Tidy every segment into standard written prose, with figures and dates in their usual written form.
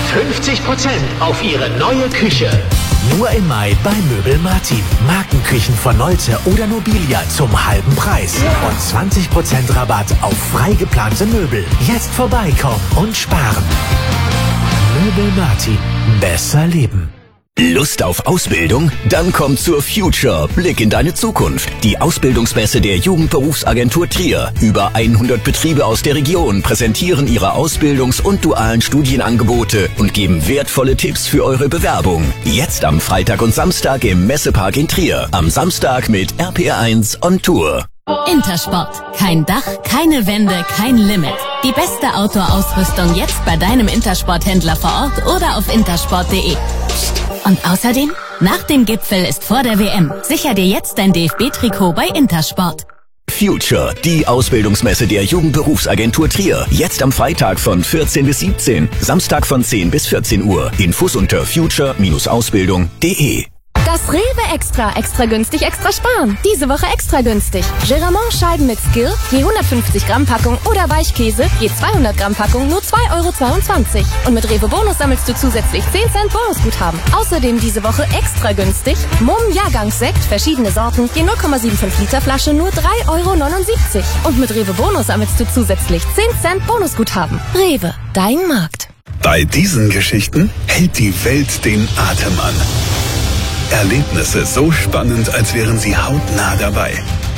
50% auf Ihre neue Küche. Nur im Mai bei Möbel Martin. Markenküchen von Nolte oder Nobilia zum halben Preis. Und 20% Rabatt auf frei geplante Möbel. Jetzt vorbeikommen und sparen. Möbel Martin. Besser leben. Lust auf Ausbildung? Dann komm zur Future. Blick in deine Zukunft. Die Ausbildungsmesse der Jugendberufsagentur Trier. Über 100 Betriebe aus der Region präsentieren ihre Ausbildungs- und dualen Studienangebote und geben wertvolle Tipps für eure Bewerbung. Jetzt am Freitag und Samstag im Messepark in Trier. Am Samstag mit RPR1 on Tour. Intersport. Kein Dach, keine Wände, kein Limit. Die beste Outdoor-Ausrüstung jetzt bei deinem Intersport-Händler vor Ort oder auf intersport.de. Und außerdem, nach dem Gipfel ist vor der WM. Sicher dir jetzt dein DFB-Trikot bei Intersport. Future, die Ausbildungsmesse der Jugendberufsagentur Trier. Jetzt am Freitag von 14 bis 17, Samstag von 10 bis 14 Uhr. Infos unter future-ausbildung.de. Das Rewe Extra günstig, extra sparen. Diese Woche extra günstig. Geramont-Scheiben mit Skill, je 150 Gramm Packung oder Weichkäse, je 200 Gramm Packung, nur 2,22 €. Und mit Rewe Bonus sammelst du zusätzlich 10 Cent Bonusguthaben. Außerdem diese Woche extra günstig. Mumm Jahrgangssekt, verschiedene Sorten, je 0,75 Liter Flasche, nur 3,79 €. Und mit Rewe Bonus sammelst du zusätzlich 10 Cent Bonusguthaben. Rewe, dein Markt. Bei diesen Geschichten hält die Welt den Atem an. Erlebnisse so spannend, als wären sie hautnah dabei.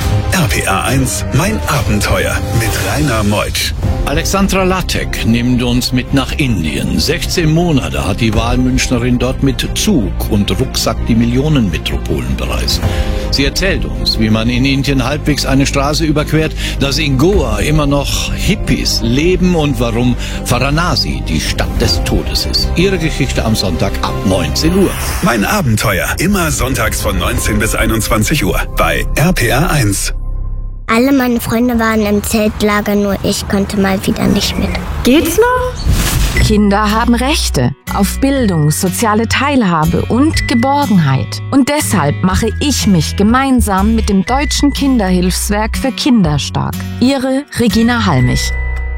RPR1, mein Abenteuer mit Rainer Meutsch. Alexandra Latek nimmt uns mit nach Indien. 16 Monate hat die Wahlmünchnerin dort mit Zug und Rucksack die Millionenmetropolen bereist. Sie erzählt uns, wie man in Indien halbwegs eine Straße überquert, dass in Goa immer noch Hippies leben und warum Varanasi die Stadt des Todes ist. Ihre Geschichte am Sonntag ab 19 Uhr. Mein Abenteuer, immer sonntags von 19 bis 21 Uhr bei RPR1. Alle meine Freunde waren im Zeltlager, nur ich konnte mal wieder nicht mit. Geht's noch? Kinder haben Rechte auf Bildung, soziale Teilhabe und Geborgenheit. Und deshalb mache ich mich gemeinsam mit dem Deutschen Kinderhilfswerk für Kinder stark. Ihre Regina Halmich.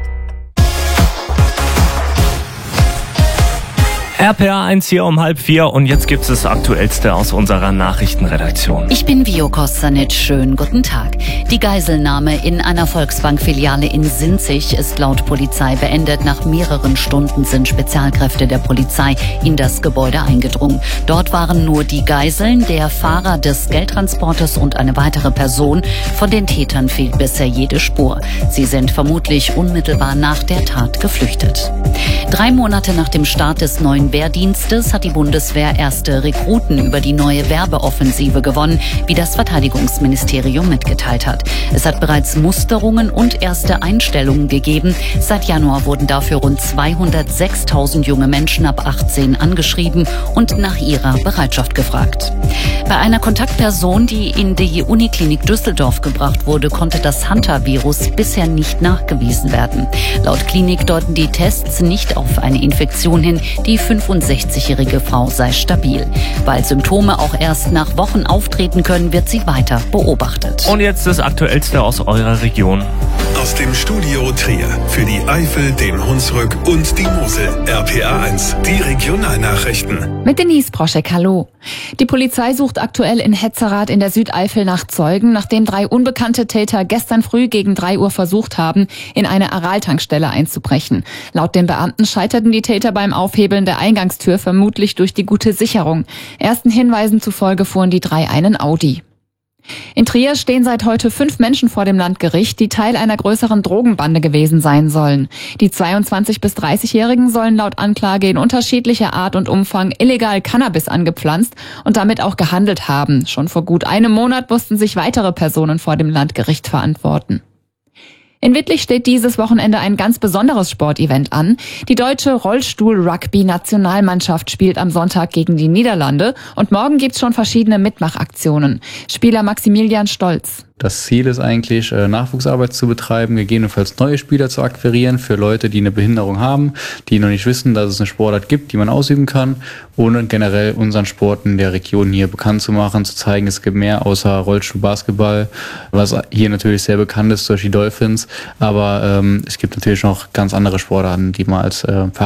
RPR1 hier um 3:30 und jetzt gibt es das Aktuellste aus unserer Nachrichtenredaktion. Ich bin Vio Kostanic. Schönen guten Tag. Die Geiselnahme in einer Volksbank-Filiale in Sinzig ist laut Polizei beendet. Nach mehreren Stunden sind Spezialkräfte der Polizei in das Gebäude eingedrungen. Dort waren nur die Geiseln, der Fahrer des Geldtransporters und eine weitere Person. Von den Tätern fehlt bisher jede Spur. Sie sind vermutlich unmittelbar nach der Tat geflüchtet. 3 Monate nach dem Start des neuen Wehrdienstes hat die Bundeswehr erste Rekruten über die neue Werbeoffensive gewonnen, wie das Verteidigungsministerium mitgeteilt hat. Es hat bereits Musterungen und erste Einstellungen gegeben. Seit Januar wurden dafür rund 206.000 junge Menschen ab 18 angeschrieben und nach ihrer Bereitschaft gefragt. Bei einer Kontaktperson, die in die Uniklinik Düsseldorf gebracht wurde, konnte das Hunter-Virus bisher nicht nachgewiesen werden. Laut Klinik deuten die Tests nicht auf eine Infektion hin. Die 65-jährige Frau sei stabil. Weil Symptome auch erst nach Wochen auftreten können, wird sie weiter beobachtet. Und jetzt das Aktuellste aus eurer Region. Aus dem Studio Trier für die Eifel, den Hunsrück und die Mosel. RPR1, die Regionalnachrichten. Mit Denise Proschek, hallo. Die Polizei sucht aktuell in Hetzerath in der Südeifel nach Zeugen, nachdem 3 unbekannte Täter gestern früh gegen 3 Uhr versucht haben, in eine Aral-Tankstelle einzubrechen. Laut den Beamten scheiterten die Täter beim Aufhebeln der Eingangstür vermutlich durch die gute Sicherung. Ersten Hinweisen zufolge fuhren die 3 einen Audi. In Trier stehen seit heute 5 Menschen vor dem Landgericht, die Teil einer größeren Drogenbande gewesen sein sollen. Die 22- bis 30-Jährigen sollen laut Anklage in unterschiedlicher Art und Umfang illegal Cannabis angepflanzt und damit auch gehandelt haben. Schon vor gut einem Monat mussten sich weitere Personen vor dem Landgericht verantworten. In Wittlich steht dieses Wochenende ein ganz besonderes Sportevent an. Die deutsche Rollstuhl-Rugby-Nationalmannschaft spielt am Sonntag gegen die Niederlande und morgen gibt's schon verschiedene Mitmachaktionen. Spieler Maximilian Stolz. Das Ziel ist eigentlich, Nachwuchsarbeit zu betreiben, gegebenenfalls neue Spieler zu akquirieren für Leute, die eine Behinderung haben, die noch nicht wissen, dass es eine Sportart gibt, die man ausüben kann, und generell unseren Sport in der Region hier bekannt zu machen, zu zeigen, es gibt mehr außer Rollstuhl-Basketball, was hier natürlich sehr bekannt ist durch die Dolphins, aber es gibt natürlich noch ganz andere Sportarten, die man als